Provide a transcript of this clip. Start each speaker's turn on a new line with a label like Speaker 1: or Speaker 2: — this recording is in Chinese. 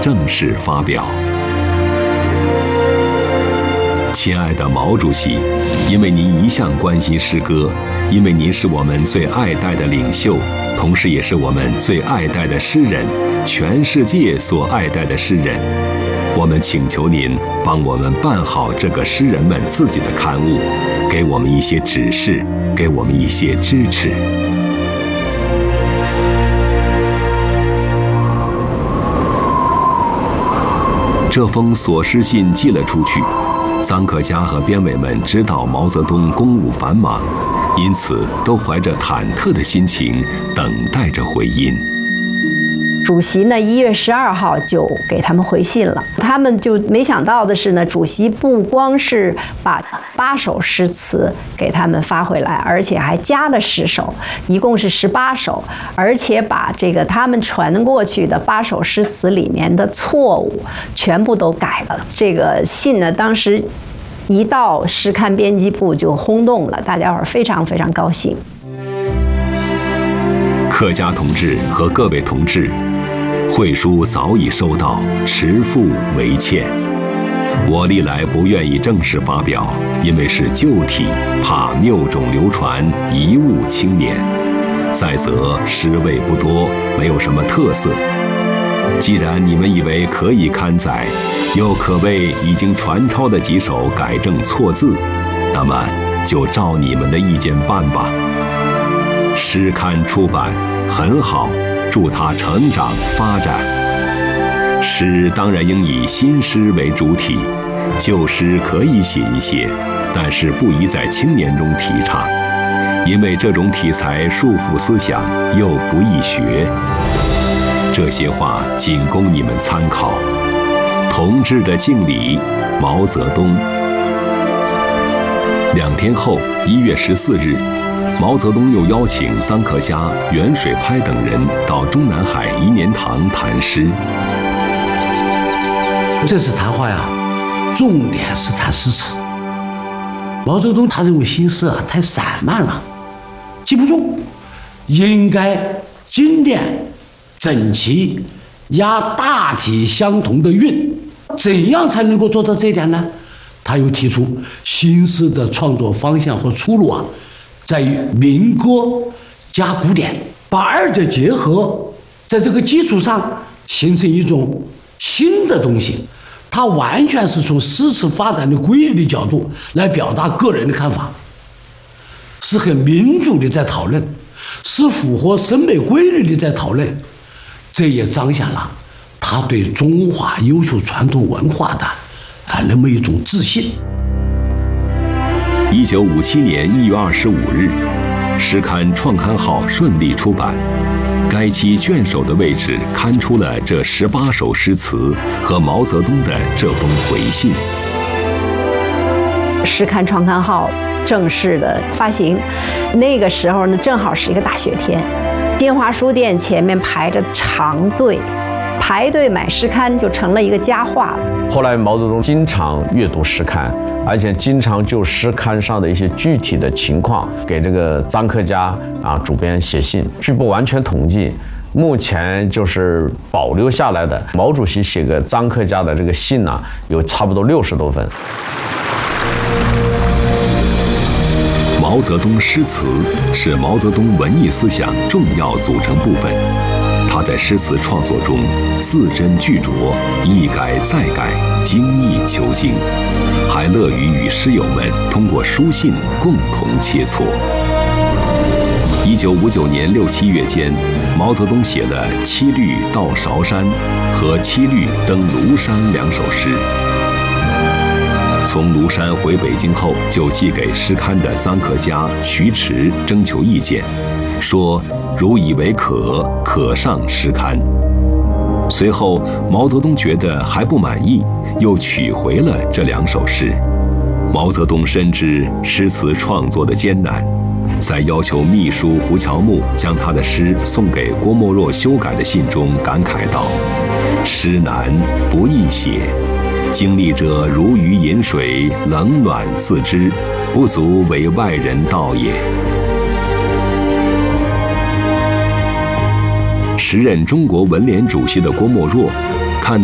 Speaker 1: 正式发表。亲爱的毛主席，因为您一向关心诗歌，因为您是我们最爱戴的领袖，同时也是我们最爱戴的诗人，全世界所爱戴的诗人。我们请求您帮我们办好这个诗人们自己的刊物，给我们一些指示，给我们一些支持。这封索诗信寄了出去，臧克家和编委们知道毛泽东公务繁忙，因此都怀着忐忑的心情等待着回音。
Speaker 2: 主席呢，1月12号就给他们回信了。他们就没想到的是呢，主席不光是把8首诗词给他们发回来，而且还加了10首，一共是18首，而且把这个他们传过去的8首诗词里面的错误全部都改了。这个信呢，当时一到诗刊编辑部就轰动了，大家伙儿非常非常高兴。
Speaker 1: 克家同志和各位同志，会书早已收到，迟付为歉。我历来不愿意正式发表，因为是旧体，怕谬种流传，贻误青年。再则诗味不多，没有什么特色。既然你们以为可以刊载，又可谓已经传抄的几首改正错字，那么就照你们的意见办吧。诗刊出版很好，祝它成长发展。诗当然应以新诗为主体，旧诗可以写一写，但是不宜在青年中提倡，因为这种题材束缚思想，又不易学。这些话仅供你们参考。同志的敬礼，毛泽东。2天后，1月14日，毛泽东又邀请臧克家、袁水拍等人到中南海颐年堂谈诗。
Speaker 3: 这次谈话呀，重点是谈诗词。毛泽东他认为新诗啊太散漫了，记不住，应该精炼、整齐、押大体相同的韵。怎样才能够做到这一点呢？他又提出新诗的创作方向和出路啊，在于民歌加古典，把二者结合，在这个基础上形成一种新的东西。他完全是从诗词发展的规律的角度来表达个人的看法，是很民主的在讨论，是符合审美规律的在讨论。这也彰显了他对中华优秀传统文化的那么一种自信。
Speaker 1: 1957年1月25日，诗刊《创刊号》顺利出版。该期卷首的位置刊出了这18首诗词和毛泽东的这封回信。
Speaker 2: 诗刊《创刊号》正式的发行，那个时候呢，正好是一个大雪天，新华书店前面排着长队，排队买诗刊就成了一个佳话了。
Speaker 4: 后来毛泽东经常阅读诗刊，而且经常就诗刊上的一些具体的情况给这个臧克家主编写信。据不完全统计，目前就是保留下来的毛主席写给臧克家的这个信呢，有差不多60多份。
Speaker 1: 毛泽东诗词是毛泽东文艺思想重要组成部分。他在诗词创作中字斟句酌，一改再改，精益求精，还乐于与诗友们通过书信共同切磋。1959年6、7月间，毛泽东写了《七律到韶山》和《七律登庐山》2首诗。从庐山回北京后，就寄给诗刊的臧克家、徐迟征求意见，说如以为可上诗刊。随后，毛泽东觉得还不满意，又取回了这2首诗。毛泽东深知诗词创作的艰难，在要求秘书胡乔木将他的诗送给郭沫若修改的信中感慨道：“诗难不易写，经历者如鱼饮水，冷暖自知，不足为外人道也。”时任中国文联主席的郭沫若